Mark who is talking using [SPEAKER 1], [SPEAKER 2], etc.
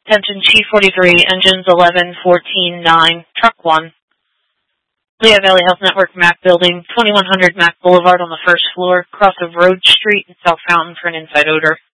[SPEAKER 1] Attention Chief 43, engines 11, 14, 9, truck 1. Lehigh Valley Health Network MAC building, 2100 MAC Boulevard on the first floor, cross of Road Street and South Fountain for an inside odor.